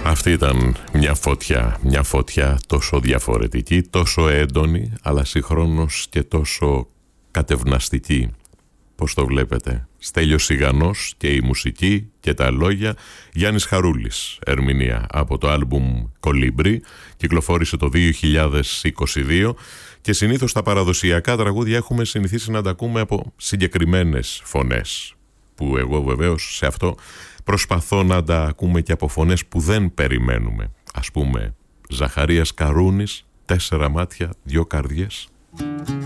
Αυτή ήταν μια φωτιά τόσο διαφορετική, τόσο έντονη, αλλά συγχρόνως και τόσο κατευναστική. Πώς το βλέπετε? Στέλιος Σιγανός και η μουσική και τα λόγια, Γιάννης Χαρούλης, ερμηνεία από το άλμπουμ Κολύμπρι, κυκλοφόρησε το 2022 και συνήθως τα παραδοσιακά τραγούδια έχουμε συνηθίσει να τα ακούμε από συγκεκριμένες φωνές, που εγώ βεβαίως σε αυτό προσπαθώ να τα ακούμε και από φωνές που δεν περιμένουμε. Ας πούμε, Ζαχαρίας Καρούνης, 4 μάτια, 2 καρδιές.